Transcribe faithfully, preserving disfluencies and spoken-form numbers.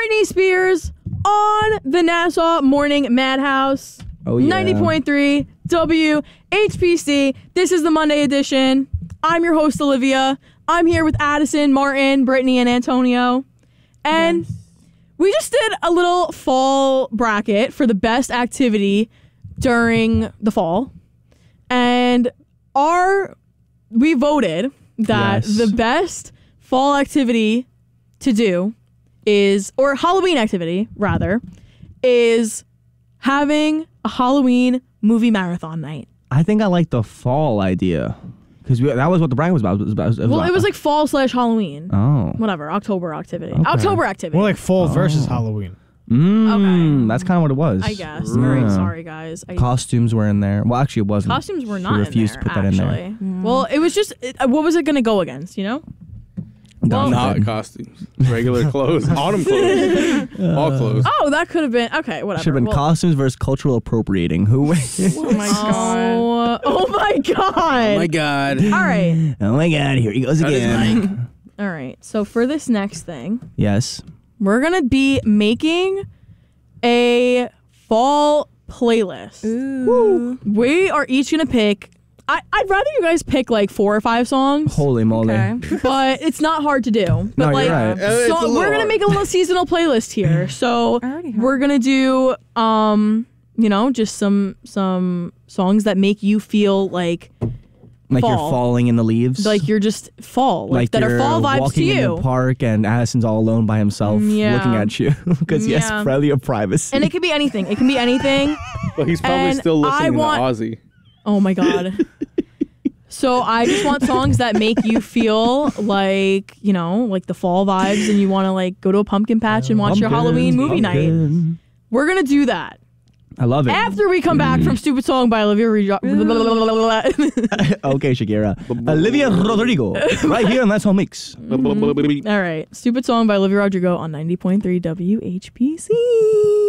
Britney Spears on the Nassau Morning Madhouse. Oh, yeah. ninety point three W H P C. This is the Monday edition. I'm your host, Olivia. I'm here with Addison, Martin, Brittany, and Antonio. And yes. we just did a little fall bracket for the best activity during the fall. And our we voted that yes. the best fall activity to do is, or Halloween activity, rather, is having a Halloween movie marathon night. I think I like the fall idea. Because that was what the bracket was about. It was about, it was well, about, it was like fall slash Halloween. Oh. Whatever, October activity. Okay. October activity. More like fall oh. versus Halloween. Mm, okay. That's kind of what it was. I guess. Yeah. Very sorry, guys. I, Costumes were in there. Well, actually, it wasn't. Costumes were She not refused in there, to put that actually. in there. Mm. Well, it was just, it, what was it going to go against, you know? Well, Not costumes. Regular clothes. Autumn clothes. All clothes. Oh, that could have been, okay, whatever. Should have been well, costumes versus cultural appropriating. Who wins? Oh my god. Oh my god. Oh my god. All right. Oh my god, here he goes That is again. All right. So for this next thing, Yes. we're going to be making a fall playlist. Ooh. We are each going to pick, I, I'd rather you guys pick like four or five songs. Holy moly. Okay. But it's not hard to do. But No, like, you're right. Uh, it's a so little we're gonna hard. make a little seasonal playlist here. So I already have. we're gonna do, um, you know, just some some songs that make you feel like Like fall. you're falling in the leaves. like you're just fall, like, Like that you're are fall vibes to walking in you. the park and Addison's all alone by himself Yeah. looking at you because he Yeah. has plenty of privacy. And it could be anything. It can be anything. But he's probably And still I listening want- to Ozzy. Oh my god. So I just want songs that make you feel like, you know, like the fall vibes, and you want to like go to a pumpkin patch and watch your Pumpkin, Halloween movie night. pumpkin. We're gonna do that I love it. after we come back from Stupid Song by Olivia Rodrigo. Okay, Shakira. Olivia Rodrigo. Right here on That's All Mix. All right, Stupid Song by Olivia Rodrigo on ninety point three W H P C.